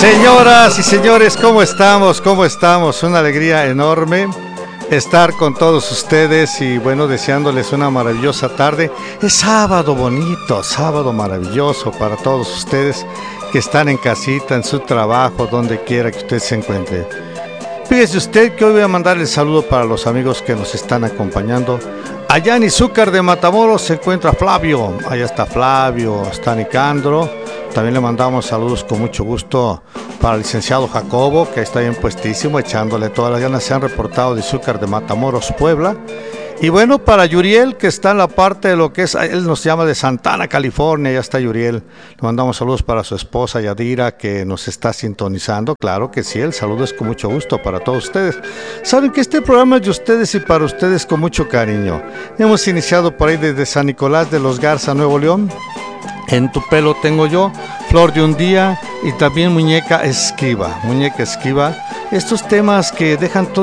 Señoras y señores, ¿cómo estamos? ¿Cómo estamos? Una alegría enorme estar con todos ustedes y bueno, deseándoles una maravillosa tarde. Es sábado bonito, sábado maravilloso para todos ustedes que están en casita, en su trabajo, donde quiera que usted se encuentre. Fíjese usted que hoy voy a mandar el saludo para los amigos que nos están acompañando. Allá en Izúcar de Matamoros se encuentra Flavio, allá está Flavio, está Nicandro. También le mandamos saludos con mucho gusto para el licenciado Jacobo, que está bien puestísimo, echándole todas las ganas. Se han reportado de Izúcar de Matamoros, Puebla. Y bueno, para Yuriel, que está en la parte de lo que es, él nos llama de Santana, California, ya está Yuriel. Le mandamos saludos para su esposa Yadira, que nos está sintonizando. Claro que sí, el saludo es con mucho gusto para todos ustedes. Saben que este programa es de ustedes y para ustedes con mucho cariño. Hemos iniciado por ahí desde San Nicolás de los Garza, Nuevo León. En tu pelo tengo yo, Flor de un día y también Muñeca Esquiva. Estos temas que dejan todo